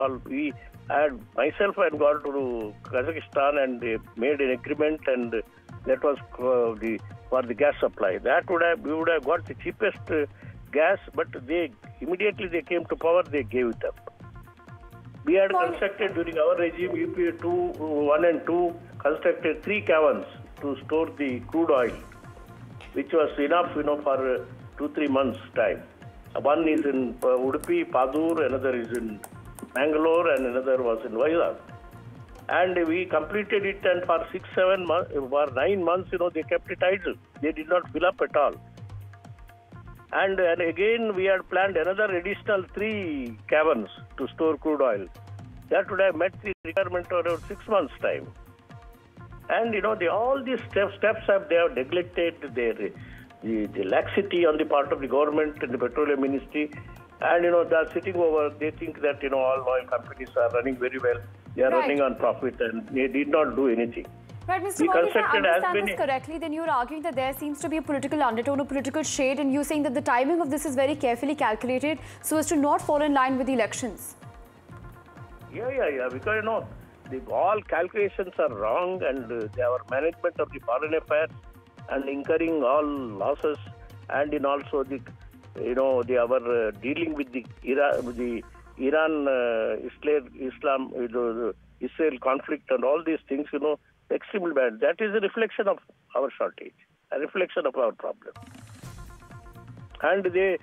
We had myself and gone to Kazakhstan and they made an agreement, and that was for the gas supply. We would have got the cheapest gas, but they immediately came to power, they gave it up. We had constructed during our regime, UPA 1 and 2, constructed 3 caverns to store the crude oil, which was enough, for 2-3 months' time. One is in Udupi, Padur, another is in Bangalore, and another was in Vizag. And we completed it, and for 6-7 months, for 9 months, they kept it idle. They did not fill up at all. And again, we had planned another additional 3 caverns to store crude oil. That would have met the requirement around 6 months' time. And, all these steps they have neglected the laxity on the part of the government and the petroleum ministry. And, they are sitting over, they think that, all oil companies are running very well. They are running on profit, and they did not do anything. Right, Mr. Modi, if I understand this correctly, then you're arguing that there seems to be a political undertone, a political shade, and you're saying that the timing of this is very carefully calculated so as to not fall in line with the elections. Yeah, because, all calculations are wrong, and our management of the foreign affairs and incurring all losses, and in also our dealing with the Israel conflict and all these things, extremely bad. That is a reflection of our shortage, a reflection of our problem. And they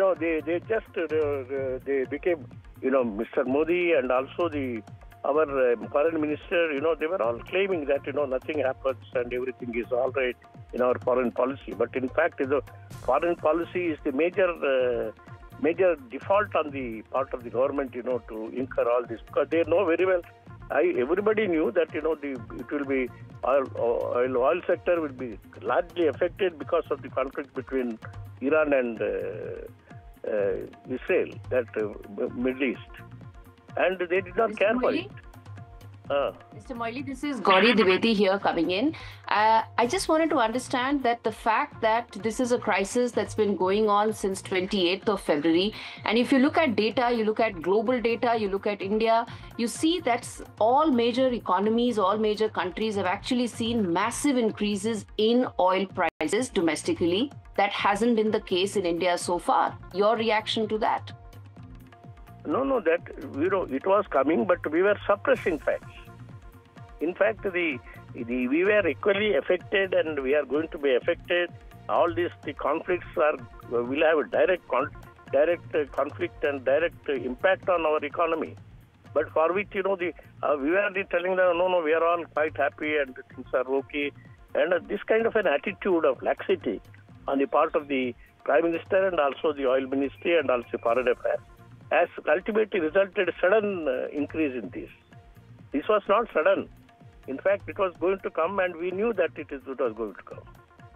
became, Mr. Modi and also our foreign minister, they were all claiming that, nothing happens and everything is all right in our foreign policy. But in fact, the foreign policy is the major default on the part of the government, to incur all this, because they know very well. Everybody knew that it will be oil sector will be largely affected because of the conflict between Iran and Israel, that Middle East, and they did not care for it. Mr. Moily, this is Gauri Dwivedi here coming in. I just wanted to understand that the fact that this is a crisis that's been going on since 28th of February, and if you look at data, you look at global data, you look at India, you see that all major economies, all major countries have actually seen massive increases in oil prices domestically. That hasn't been the case in India so far. Your reaction to that? No, that it was coming, but we were suppressing facts. In fact, we were equally affected, and we are going to be affected. All the conflicts will have a direct conflict and direct impact on our economy. But for which we were telling them, no, we are all quite happy and things are okay. And this kind of an attitude of laxity on the part of the Prime Minister and also the Oil Ministry and also Foreign Affairs has ultimately resulted in a sudden increase in this. This was not sudden. In fact, it was going to come, and we knew that it was going to come.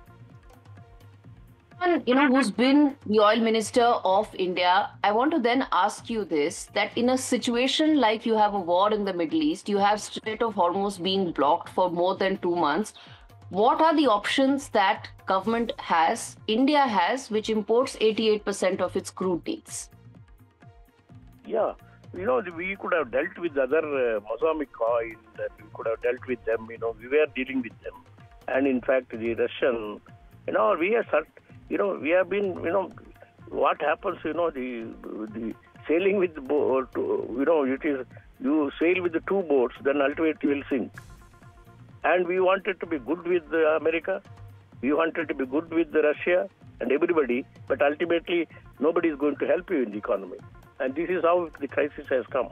Who's been the oil minister of India, I want to then ask you this, that in a situation like you have a war in the Middle East, you have Strait of Hormuz being blocked for more than 2 months. What are the options that government has, India has, which imports 88% of its crude needs? Yeah, we could have dealt with other Mozambique oil, and we could have dealt with them, we were dealing with them. And in fact, the Russian, we have been, what happens, the sailing with the boat, it is, you sail with the 2 boats, then ultimately you will sink. And we wanted to be good with America, we wanted to be good with Russia and everybody, but ultimately nobody is going to help you in the economy. And this is how the crisis has come.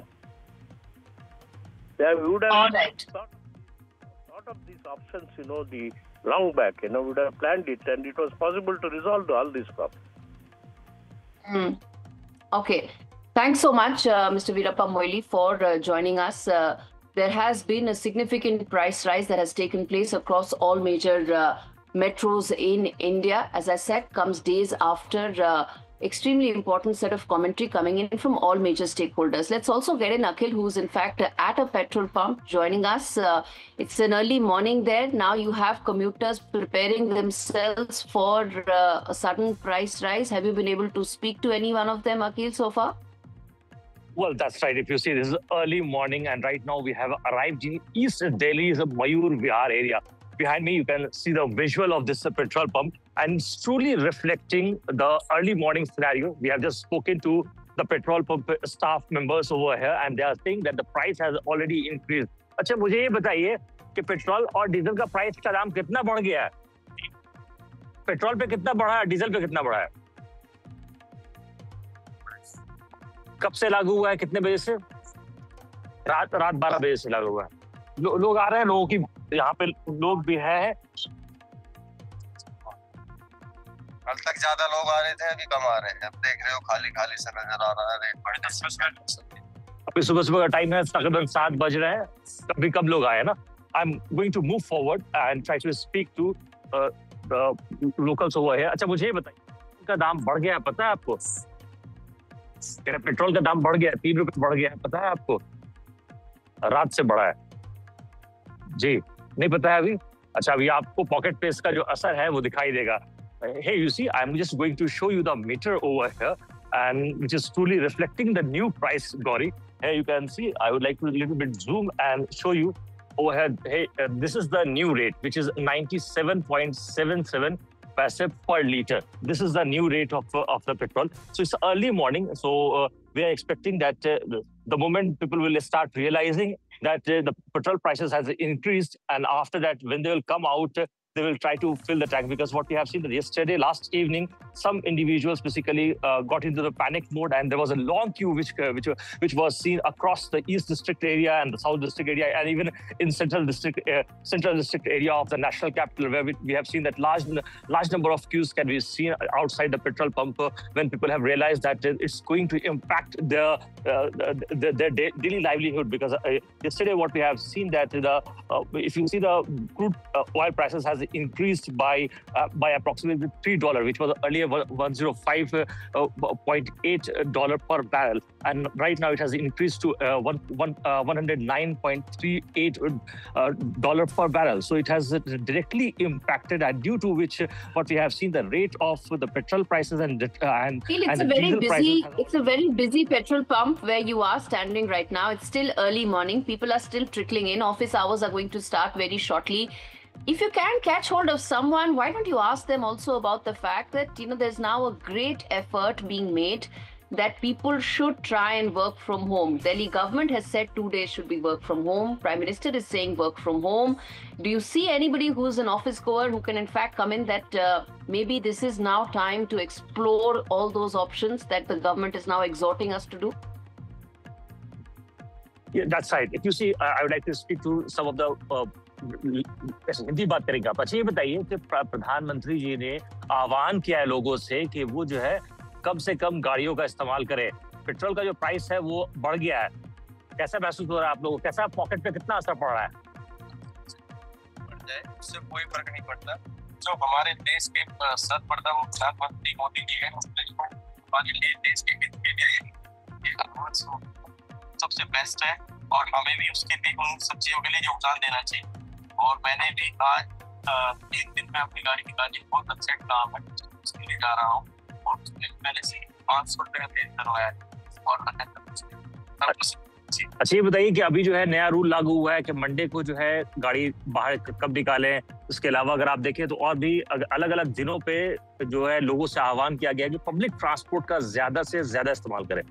We would have thought of these options, the long back, would have planned it, and it was possible to resolve all these problems. Okay. Thanks so much, Mr. Veerappa Moily, for joining us. There has been a significant price rise that has taken place across all major metros in India. As I said, comes days after extremely important set of commentary coming in from all major stakeholders. Let's also get in Akhil, who's in fact at a petrol pump joining us. It's an early morning there. Now you have commuters preparing themselves for a sudden price rise. Have you been able to speak to any one of them, Akhil, so far? Well, that's right. If you see, this is early morning, and right now we have arrived in East Delhi's Mayur Vihar area. Behind me, you can see the visual of this petrol pump, and it's truly reflecting the early morning scenario. We have just spoken to the petrol pump staff members over here, and they are saying that the price has already increased. अच्छा, मुझे ये बताइए कि petrol और diesel का price का दाम कितना बढ़ गया है? पेट्रोल पे कितना बढ़ा है, डीजल पे कितना बढ़ा है? कब से लागू हुआ है, कितने बजे से? रात 12 बजे से लागू हुआ है। लोग आ रहे हैं, लोगों की यहाँ पे लोग भी है। कल तक ज्यादा लोग आ रहे थे, अभी कम आ रहे हैं। अब देख रहे हो खाली खाली सा नजर आ रहा है। अभी सुबह का टाइम है, तकरीबन 7 बज रहे हैं। अभी कब लोग आए ना? I'm going to move forward and try to speak to the locals over here. अच्छा, मुझे ये बताइए, का दाम बढ़ गया है, पता है आपको? पेट्रोल का दाम बढ़ गया है, 3 रुपए बढ़ गया है, पता है आपको? रात से बढ़ा है जी, नहीं पता है अभी? अच्छा, अभी आपको पॉकेट पे इसका जो असर है वो दिखाई देगा। Hey, you see, I'm just going to show you the meter over here, and which is truly reflecting the new price, Gauri. Here you can see, I would like to a little bit zoom and show you over here. Hey, this is the new rate, which is 97.77 paise per liter. This is the new rate of the petrol. So it's early morning, so we are expecting that the moment people will start realizing that the petrol prices has increased, and after that, when they will come out, they will try to fill the tank, because what we have seen that yesterday, last evening, some individuals basically got into the panic mode, and there was a long queue which was seen across the East District area and the South District area, and even in Central District area of the national capital, where we have seen that large number of queues can be seen outside the petrol pump when people have realized that it's going to impact their daily livelihood. Because yesterday, what we have seen that if you see the crude oil prices has increased by approximately $3, which was earlier $105.8 per barrel, and right now it has increased to $109.38 per barrel. So it has directly impacted, and due to which what we have seen, the rate of the petrol prices and it's a very busy petrol pump where you are standing right now. It's still early morning. People are still trickling in. Office hours are going to start very shortly. If you can catch hold of someone, why don't you ask them also about the fact that, there's now a great effort being made that people should try and work from home. Delhi government has said 2 days should be work from home. Prime Minister is saying work from home. Do you see anybody who's an office goer who can in fact come in that maybe this is now time to explore all those options that the government is now exhorting us to do? Yeah, that's right. If you see, I would like to speak to some of the Hindi बात करेंगे आप। अच्छा, ये बताइए कि प्रधानमंत्री जी ने आह्वान किया है लोगों से कि वो जो है कम से कम गाड़ियों का इस्तेमाल करें। पेट्रोल का जो प्राइस है वो बढ़ गया है, कैसा महसूस हो रहा है आप लोगों को? कैसा पॉकेट पे कितना असर पड़ रहा है? बढ़ जाए उससे कोई फर्क नहीं पड़ता। जो हमारे देश के सरपरदा वो प्रधानमंत्री मोदी जी है, हमारे लिए देश के हित के लिए सबसे बेस्ट है, और हमें भी उसके लिए उन सब चीजों के लिए योगदान देना चाहिए। और मैंने भी आज 3 दिन में अपनी गाड़ी निकाली, बहुत अच्छा काम है, उसके लिए जा रहा हूँ, और उसने पहले से 500 रुपये का तेल करवाया है और अच्छा, ये बताइए कि अभी जो है नया रूल लागू हुआ है कि मंडे को जो है गाड़ी बाहर कब निकालें। इसके अलावा अगर आप देखें तो और भी अलग अलग दिनों पे जो है लोगों से आह्वान किया गया है कि पब्लिक ट्रांसपोर्ट का ज्यादा से ज्यादा इस्तेमाल करें।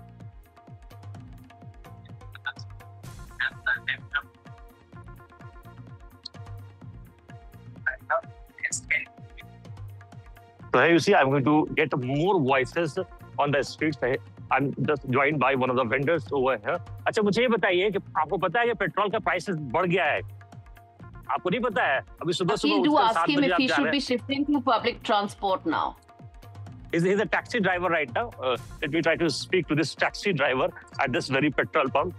So here you see, I'm going to get more voices on the streets. I'm just joined by one of the vendors over here. अच्छा, मुझे ये बताइए कि आपको पता है कि पेट्रोल का प्राइस बढ़ गया है? आपको नहीं पता है? अभी सुबह do ask him if he should be shifting to public transport now. He's a taxi driver right now. Let me try to speak to this taxi driver at this very petrol pump.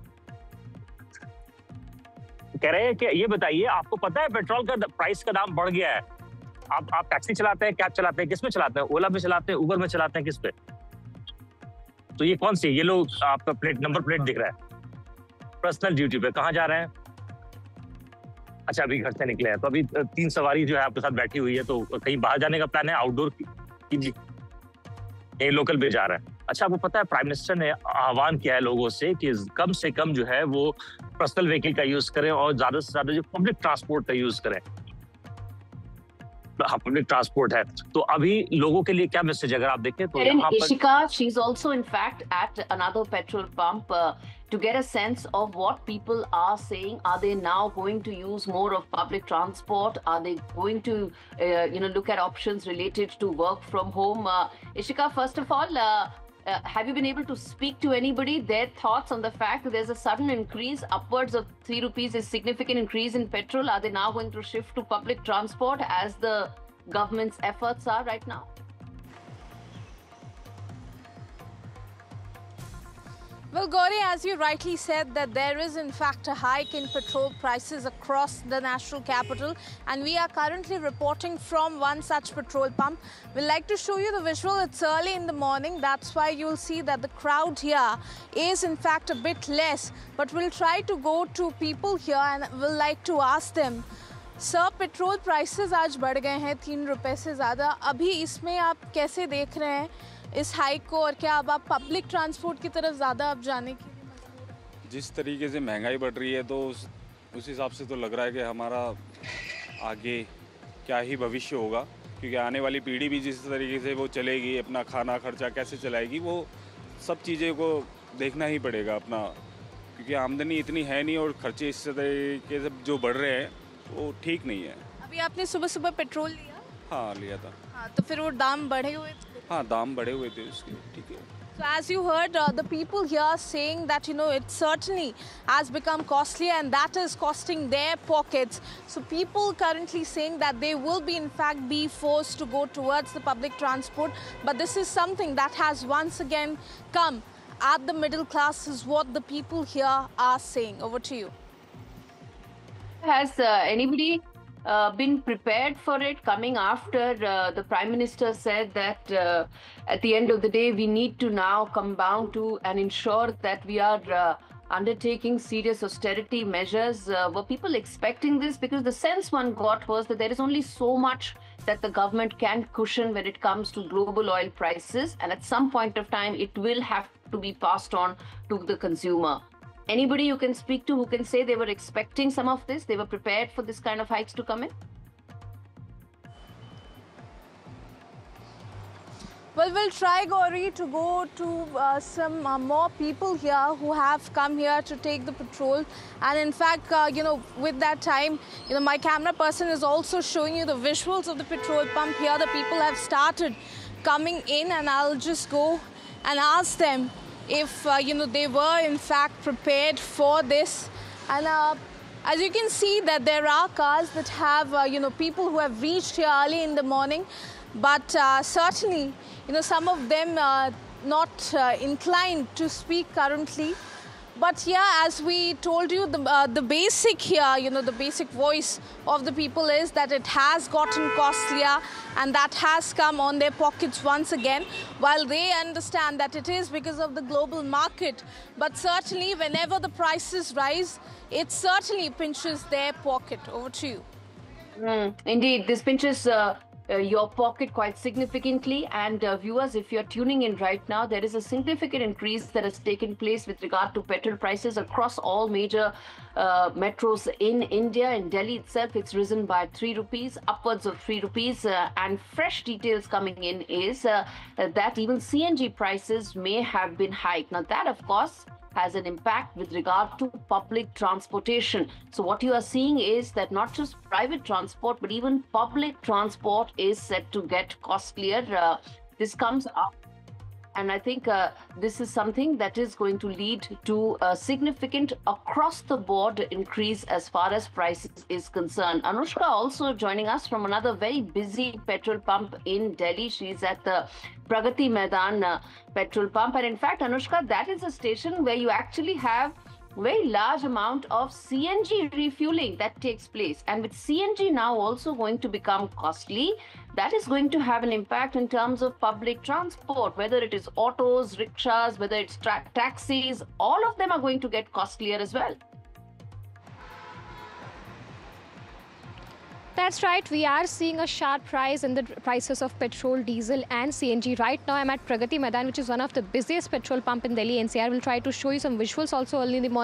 कह रहे हैं कि ये बताइए, आपको पता है petrol का प्राइस का दाम बढ़ गया है? आप टैक्सी चलाते हैं, कैब चलाते हैं, किस में चलाते हैं? ओला में चलाते हैं, उबर में चलाते हैं, किस पे? तो ये कौन सी? ये लोग आपका नंबर प्लेट दिख रहा है, पर्सनल ड्यूटी पे। कहाँ जा रहे हैं? अच्छा, अभी घर से निकले हैं, तो अभी 3 सवारी जो है आपके साथ बैठी हुई है, तो कहीं बाहर जाने का प्लान है? आउटडोर की जी, यही लोकल पे जा रहा है? अच्छा, आपको पता है प्राइम मिनिस्टर ने आह्वान किया है लोगों से कि कम से कम जो है वो पर्सनल व्हीकल का यूज करें और ज्यादा से ज्यादा जो पब्लिक ट्रांसपोर्ट का यूज करें। हाँ, पब्लिक ट्रांसपोर्ट है। तो अभी लोगों के लिए क्या मैसेज, अगर आप देखें तो यहाँ पर Ishika, she's also in fact at another petrol pump to get a sense of what people are saying. Are they now going to use more of public transport? Are they going to look at options related to work from home? Ishika, first of all, have you been able to speak to anybody, their thoughts on the fact that there's a sudden increase, upwards of 3 rupees, a significant increase in petrol? Are they now going to shift to public transport as the government's efforts are right now? Well, Gauri, as you rightly said, that there is in fact a hike in petrol prices across the national capital, and we are currently reporting from one such petrol pump. We'd like to show you the visual. It's early in the morning. That's why you'll see that the crowd here is in fact a bit less. But we'll try to go to people here and we'll like to ask them, sir, petrol prices आज बढ़ गए हैं 3 रुपए से ज़्यादा। अभी इसमें आप कैसे देख रहे हैं इस हाइक को, और क्या अब आप पब्लिक ट्रांसपोर्ट की तरफ ज़्यादा अब जाने की? जिस तरीके से महंगाई बढ़ रही है तो उस हिसाब से तो लग रहा है कि हमारा आगे क्या ही भविष्य होगा, क्योंकि आने वाली पीढ़ी भी जिस तरीके से वो चलेगी, अपना खाना खर्चा कैसे चलाएगी, वो सब चीज़ें को देखना ही पड़ेगा अपना, क्योंकि आमदनी इतनी है नहीं और खर्चे इस तरीके से जो बढ़ रहे हैं वो ठीक नहीं है। अभी आपने सुबह सुबह पेट्रोल लिया? हाँ, लिया था। हाँ, तो फिर वो दाम बढ़े हुए थे? हाँ, दाम बढ़े हुए थे उसके, ठीक है। So as you heard, the people here saying that it certainly has become costly and that is costing their pockets. So people currently saying that they will be in fact be forced to go towards the public transport, but this is something that has once again come at the middle class, is what the people here are saying. Over to you. Has anybody been prepared for it, coming after the Prime Minister said that at the end of the day we need to now come down to and ensure that we are undertaking serious austerity measures? Were people expecting this? Because the sense one got was that there is only so much that the government can cushion when it comes to global oil prices, and at some point of time it will have to be passed on to the consumer. Anybody you can speak to who can say they were expecting some of this, they were prepared for this kind of hikes to come in? Well, we'll try, Gauri, to go to some more people here who have come here to take the petrol. And in fact, with that time, my camera person is also showing you the visuals of the petrol pump here. The people have started coming in, and I'll just go and ask them if they were in fact prepared for this. And as you can see that there are cars that have people who have reached here early in the morning, but certainly some of them not inclined to speak currently. But yeah, as we told you, the basic here, the basic voice of the people is that it has gotten costlier, and that has come on their pockets once again. While they understand that it is because of the global market, but certainly whenever the prices rise, it certainly pinches their pocket. Over to you. Indeed, this pinches your pocket quite significantly. And viewers, if you're tuning in right now, there is a significant increase that has taken place with regard to petrol prices across all major metros in India. In Delhi itself, it's risen by 3 rupees, upwards of 3 rupees. And fresh details coming in is that even CNG prices may have been hiked. Now that, of course, has an impact with regard to public transportation. So what you are seeing is that not just private transport, but even public transport is set to get costlier. This comes up, and I think this is something that is going to lead to a significant across-the-board increase as far as prices is concerned. Anushka also joining us from another very busy petrol pump in Delhi. She's at the Pragati Maidan petrol pump. And in fact, Anushka, that is a station where you actually have very large amount of CNG refueling that takes place. And with CNG now also going to become costly, that is going to have an impact in terms of public transport, whether it is autos, rickshaws, whether it's taxis, all of them are going to get costlier as well. That's right. We are seeing a sharp rise in the prices of petrol, diesel and CNG. Right now, I'm at Pragati Maidan, which is one of the busiest petrol pump in Delhi NCR. We'll try to show you some visuals also early in the morning.